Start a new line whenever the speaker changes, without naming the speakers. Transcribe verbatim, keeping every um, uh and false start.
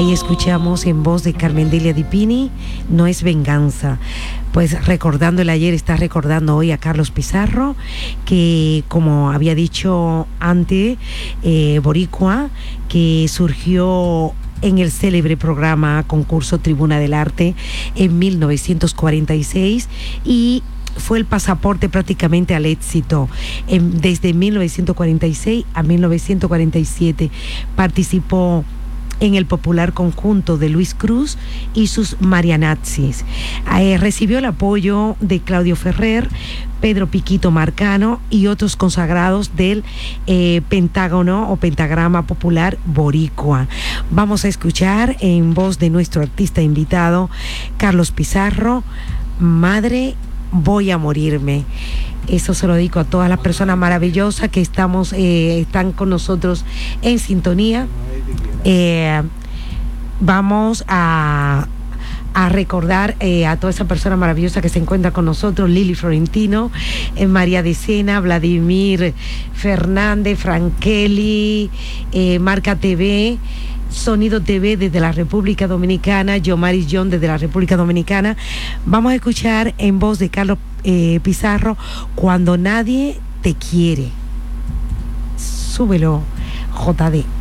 Ahí escuchamos en voz de Carmen Delia Di Pini, No es venganza. Pues recordando el ayer, está recordando hoy a Carlos Pizarro, que como había dicho antes, eh, boricua, que surgió en el célebre programa concurso Tribuna del Arte en mil novecientos cuarenta y seis y fue el pasaporte prácticamente al éxito. En, desde mil novecientos cuarenta y seis a mil novecientos cuarenta y siete participó en el popular conjunto de Luis Cruz y sus Marianazzis. Eh, recibió el apoyo de Claudio Ferrer, Pedro Piquito Marcano y otros consagrados del eh, Pentágono o Pentagrama Popular Boricua. Vamos a escuchar en voz de nuestro artista invitado, Carlos Pizarro, Madre, voy a morirme. Eso se lo dedico a todas las personas maravillosas que estamos, eh, están con nosotros en sintonía. Eh, vamos a, a recordar eh, a toda esa persona maravillosa que se encuentra con nosotros: Lili Florentino, eh, María de Sena, Vladimir Fernández, Frankeli, eh, Marca T V, Sonido T V desde la República Dominicana, Yomari John desde la República Dominicana. Vamos a escuchar en voz de Carlos eh, Pizarro, Cuando nadie te quiere. Súbelo, J D.